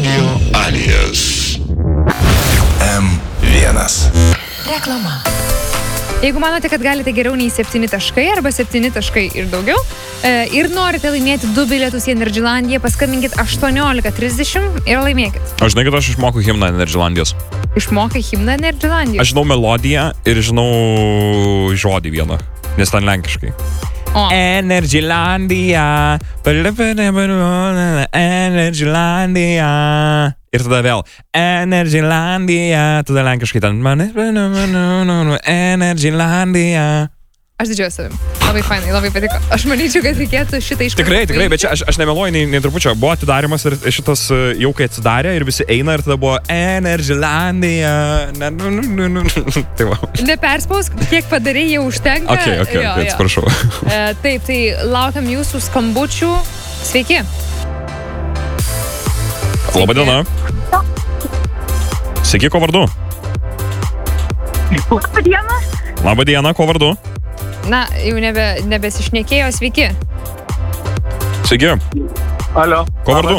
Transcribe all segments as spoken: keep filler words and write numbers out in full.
Radio Alijas. M vienas. Reklama. Jeigu manote, kad galite geriau nei septyni taškai arba septyni taškai ir daugiau e, ir norite laimėti du bilietus į Energylandiją, paskambinkit aštuoniolika trisdešimt ir laimėkit. Aš žinai, kad aš išmokau himną Energylandijos. Išmokai himną Energylandijos? Aš žinau melodiją ir žinau žodį vieną, nes ten lenkiškai. O. Energylandija, Energylandija. Ir tada vėl Energylandija, tada lenkiškai ten Energylandija. Aš didžiuoju savim. Labai fainai, labai patiko. Aš manyčiau, kad reikėtų šitą iš... Tikrai, tikrai, bet čia aš, aš nemeluoju nei, nei trupučio. Buvo atidarimas ir šitas jau kai atsidarė ir visi eina ir tada buvo Energylandija. Tai va. Neperspausk, kiek padarai, jau užtenka. Ok, ok, jo, okay, atsiprašau. E, taip, tai laukiam jūsų skambučių. Sveiki. Labą dieną. Sveiki, ko vardu? Labą dieną. Labą dieną, ko vardu? Na, jau nebe, nebesišnekėjo, sveiki. Sveiki. Alio. Ko vardu?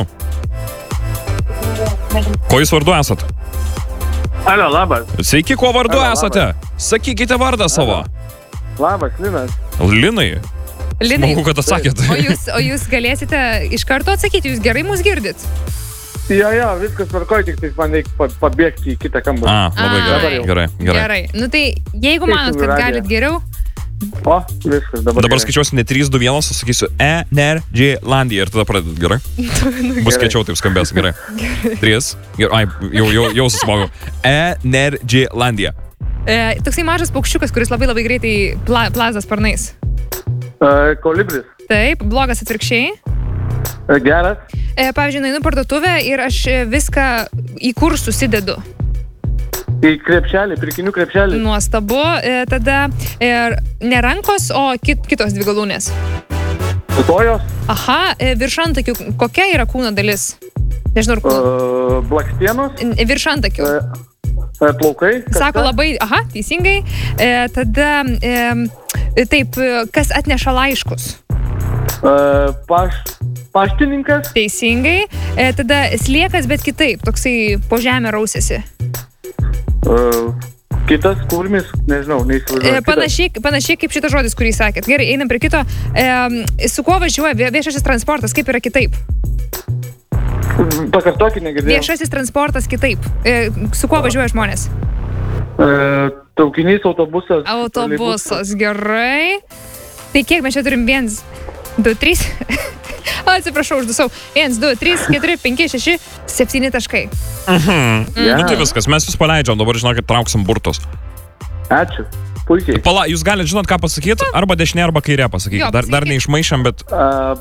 Ko jūs vardu esat? Alio, labas. Sveiki, ko vardu Alio, esate? Sakykite vardą savo. Labas, Linas. Linai. Linai. Smagu, kad atsakėte. O jūs, o jūs galėsite iš karto atsakyti, jūs gerai mus girdit? Jo, jo, viskas tvarkoj, tik tai man reikia pabėgti į kitą kambarį. A, labai A, gerai. Gerai, gerai. Gerai. Nu tai, jeigu manot, kad galit geriau... O, viskas dabar. Dabar skaičiuosiu ne trys, du, vienas, o sakysiu Energylandija ir tada pradedat, gerai? Bus skaičiau, taip skambės, gerai. trys, gerai, ai, jau, jau, jau susimogu. Energylandija. E, toksai mažas paukščiukas, kuris labai labai greitai pla, plaza sparnais. Uh, kolibris. Taip, blogas atvirkščiai. Uh, geras. E, pavyzdžiui, nueinu parduotuvę ir aš viską į kur susidedu. Į krepšelį, pirkinių krepšelį. Nuostabu. E, tada e, ne rankos, o kit, kitos dvi galūnės. Kojos. Aha, e, virš antakių. Kokia yra kūno dalis? Nežinau, ar kūno. Uh, blakstienos. E, virš antakių. Uh, plaukai. Sako labai, aha, teisingai. E, tada, e, taip, kas atneša laiškus? Uh, paš, paštininkas. Teisingai. E, tada sliekas, bet kitaip. Toksai po žemę rausėsi. Uh, kitas kurmis, nežinau, neįsivaizduoju. E, panašiai, panašiai kaip šitas žodis, kurį sakėt. Gerai, einam prie kito. E, su kuo važiuoja viešasis transportas? Kaip yra kitaip? Pakartokį negirdėjau. Viešasis transportas kitaip. E, su kuo važiuoja žmonės? Uh, traukinys, autobusas. Autobusas, gerai. Tai kiek mes čia turim? Viens, du, trys. O, atsiprašau, uždusau. Viens, du, trys, keturi, penki, šeši, septyni taškai. Mhm. Yeah. Nu tai viskas, mes jūs paleidžiam, dabar žinokit, trauksim burtus. Ačiū. Puikiai. Pala, jūs galite žinot, ką pasakyti? Arba dešinė, arba kairė pasakyti. Jo, Dar, dar neišmaišėm, bet... Uh,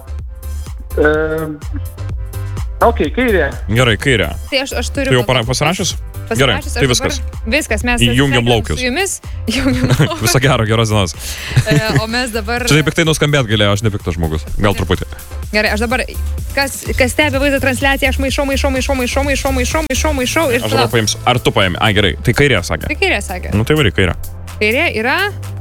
uh, ok, kairė. Gerai, kairė. Tai aš, aš turiu... Tu jau para- pasirašius? Gerai, Pasirašius, tai aš viskas. dabar- Viskas, mes... Įjungiam atsisveikinam laukius. Su jumis. Įjungiam laukius. Viso gero, geros dienos. E, o mes dabar... Čia taip piktai nuskambėt galėjo, aš nepiktas žmogus. Gal truputį. Gerai, aš dabar... Kas, kas stebi vaizdo transliaciją, aš maišau, maišau, maišau, maišau, maišau, maišau, maišau, maišau ir... Aš dabar paimsiu. Ar tu paimi? Ai, gerai. Tai kairė sakė. Tai kairė sakė. Nu tai varyk, kairė. Kairė yra...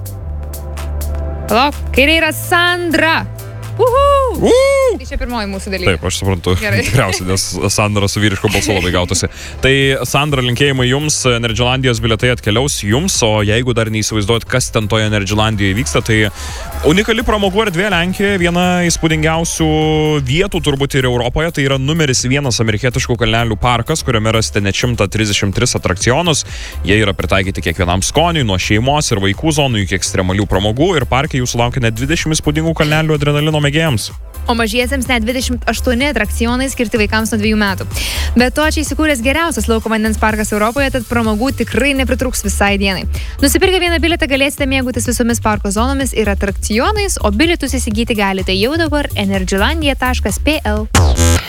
Palauk, kairė yra Sandra. Uhu! Uuu! Tai čia pirmoji mūsų dalyvė. Taip, aš suprantu. Gerai. Tikriausiai, nes Sandra su vyrišku balsu labai gautųsi. Tai Sandra, linkėjimai jums, Energylandijos bilietai atkeliaus jums, o jeigu dar neįsivaizduojat, kas ten toje Energylandijoje vyksta, tai unikali pramogų erdvė Lenkijoje, viena įspūdingiausių vietų turbūt ir Europoje, tai yra numeris vienas amerikietiškų kalnelių parkas, kuriame rasite net šimtą trisdešimt tris atrakcionus. Jie yra pritaikyti kiekvienam skoniui, nuo šeimos ir vaikų zonų iki ekstremalių pramogų ir parke jūsų laukia net dvidešimt įspūdingų kalnelių adrenalino mėgėjams. O mažiesiems net dvidešimt aštuoni atrakcionai skirti vaikams nuo dviejų metų. Be to, čia įsikūręs geriausias lauko vandens parkas Europoje, tad pramogų tikrai nepritrūks visai dienai. Nusipirkę vieną bilietą galėsite mėgautis visomis parko zonomis ir atrakcionais, o bilietus įsigyti galite jau dabar energylandija taškas p l.